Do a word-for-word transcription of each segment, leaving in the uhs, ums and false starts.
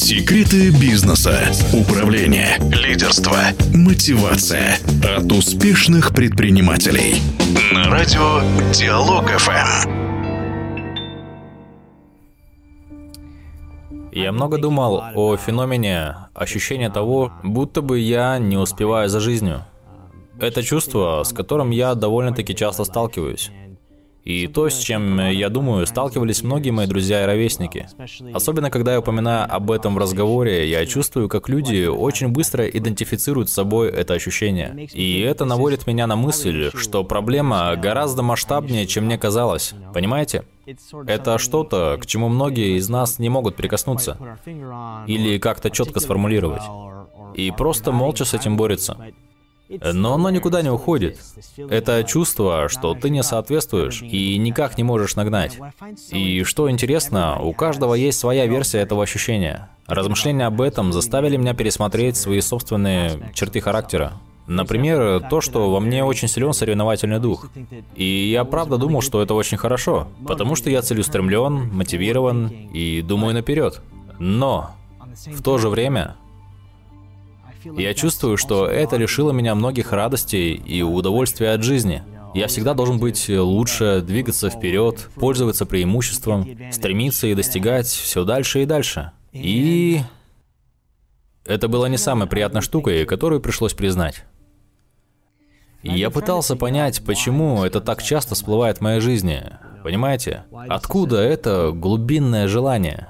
Секреты бизнеса, управления, лидерства, мотивация от успешных предпринимателей. На радио Диалог эф эм. Я много думал о феномене ощущения того, будто бы я не успеваю за жизнью. Это чувство, с которым я довольно-таки часто сталкиваюсь. И то, с чем, я думаю, сталкивались многие мои друзья и ровесники. Особенно, когда я упоминаю об этом в разговоре, я чувствую, как люди очень быстро идентифицируют с собой это ощущение. И это наводит меня на мысль, что проблема гораздо масштабнее, чем мне казалось. Понимаете? Это что-то, к чему многие из нас не могут прикоснуться. Или как-то четко сформулировать. И просто молча с этим борются. Но оно никуда не уходит. Это чувство, что ты не соответствуешь и никак не можешь нагнать. И что интересно, у каждого есть своя версия этого ощущения. Размышления об этом заставили меня пересмотреть свои собственные черты характера. Например, то, что во мне очень силен соревновательный дух. И я правда думал, что это очень хорошо, потому что я целеустремлен, мотивирован и думаю наперед. Но в то же время я чувствую, что это лишило меня многих радостей и удовольствия от жизни. Я всегда должен быть лучше, двигаться вперед, пользоваться преимуществом, стремиться и достигать все дальше и дальше. И это была не самой приятной штукой, которую пришлось признать. Я пытался понять, почему это так часто всплывает в моей жизни. Понимаете? Откуда это глубинное желание?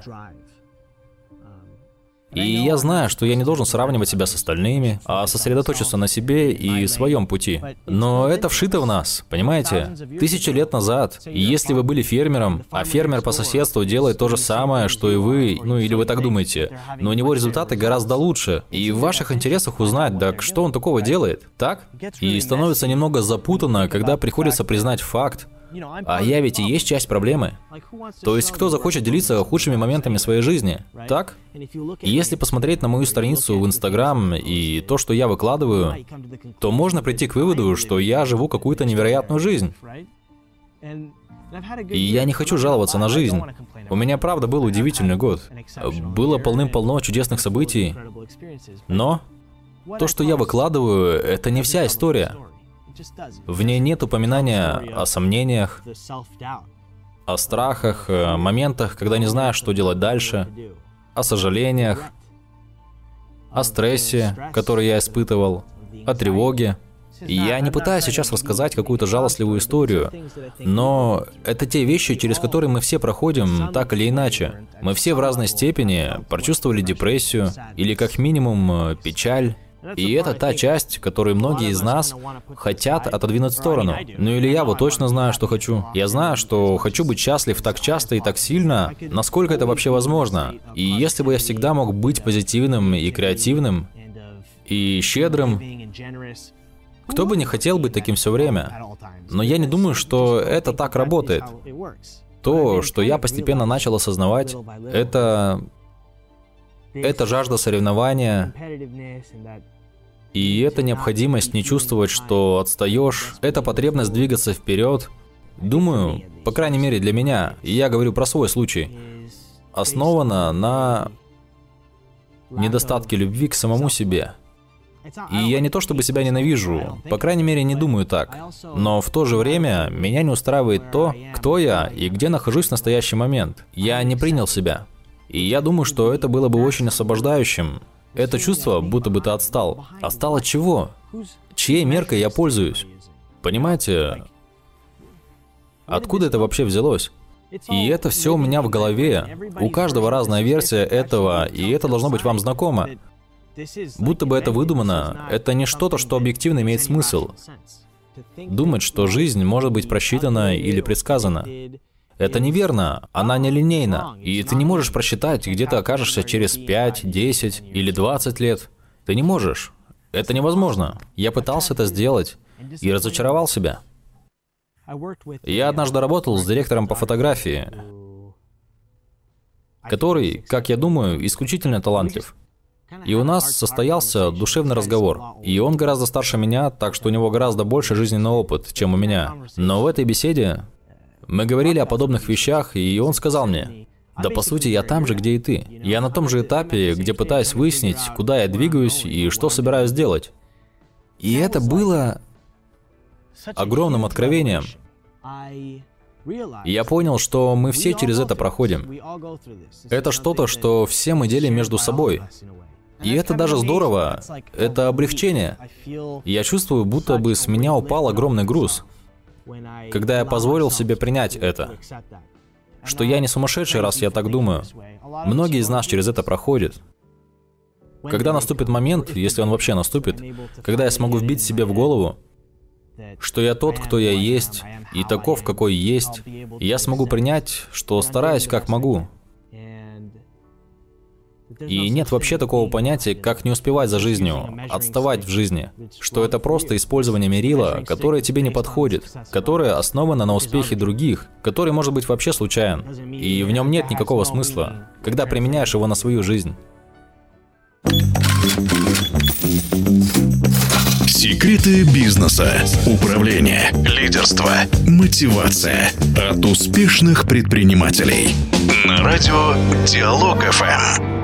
И я знаю, что я не должен сравнивать себя с остальными, а сосредоточиться на себе и своем пути. Но это вшито в нас, понимаете? Тысячи лет назад, если вы были фермером, а фермер по соседству делает то же самое, что и вы, ну или вы так думаете, но у него результаты гораздо лучше, и в ваших интересах узнать, так что он такого делает, так? И становится немного запутанно, когда приходится признать факт, а я ведь и есть часть проблемы. То есть, кто захочет делиться худшими моментами своей жизни, так? И если посмотреть на мою страницу в Инстаграм и то, что я выкладываю, то можно прийти к выводу, что я живу какую-то невероятную жизнь. И я не хочу жаловаться на жизнь. У меня, правда, был удивительный год. Было полным-полно чудесных событий. Но то, что я выкладываю, это не вся история. В ней нет упоминания о сомнениях, о страхах, о моментах, когда не знаешь, что делать дальше, о сожалениях, о стрессе, который я испытывал, о тревоге. И я не пытаюсь сейчас рассказать какую-то жалостливую историю, но это те вещи, через которые мы все проходим так или иначе. Мы все в разной степени прочувствовали депрессию или как минимум печаль. И это та часть, которую многие из нас хотят отодвинуть в сторону. Ну или я вот точно знаю, что хочу. Я знаю, что хочу быть счастлив так часто и так сильно, насколько это вообще возможно. И если бы я всегда мог быть позитивным и креативным, и щедрым, кто бы не хотел быть таким все время? Но я не думаю, что это так работает. То, что я постепенно начал осознавать, это... это жажда соревнования, и эта необходимость не чувствовать, что отстаешь, это потребность двигаться вперед. Думаю, по крайней мере для меня, и я говорю про свой случай, основана на недостатке любви к самому себе. И я не то чтобы себя ненавижу, по крайней мере не думаю так, но в то же время меня не устраивает то, кто я и где нахожусь в настоящий момент. Я не принял себя. И я думаю, что это было бы очень освобождающим. Это чувство, будто бы ты отстал. Отстал от чего? Чьей меркой я пользуюсь? Понимаете? Откуда это вообще взялось? И это все у меня в голове. У каждого разная версия этого, и это должно быть вам знакомо. Будто бы это выдумано. Это не что-то, что объективно имеет смысл. Думать, что жизнь может быть просчитана или предсказана. Это неверно, она нелинейна, и ты не можешь просчитать, где ты окажешься через пять, десять или двадцать лет. Ты не можешь. Это невозможно. Я пытался это сделать и разочаровал себя. Я однажды работал с директором по фотографии, который, как я думаю, исключительно талантлив. И у нас состоялся душевный разговор. И он гораздо старше меня, так что у него гораздо больше жизненного опыта, чем у меня. Но в этой беседе мы говорили о подобных вещах, и он сказал мне: Да по сути я там же, где и ты. Я на том же этапе, где пытаюсь выяснить, куда я двигаюсь и что собираюсь делать. И это было огромным откровением. Я понял, что мы все через это проходим. Это что-то, что все мы делим между собой. И это даже здорово. Это облегчение. Я чувствую, будто бы с меня упал огромный груз, когда я позволил себе принять это. Что я не сумасшедший, раз я так думаю. Многие из нас через это проходят. Когда наступит момент, если он вообще наступит, когда я смогу вбить себе в голову, что я тот, кто я есть, и таков, какой есть, и я смогу принять, что стараюсь как могу. И нет вообще такого понятия, как не успевать за жизнью, отставать в жизни. Что это просто использование мерила, которое тебе не подходит, которое основано на успехе других, который может быть вообще случайен. И в нем нет никакого смысла, когда применяешь его на свою жизнь. Секреты бизнеса, управления, лидерства, мотивация от успешных предпринимателей. На радио Диалог эф эм.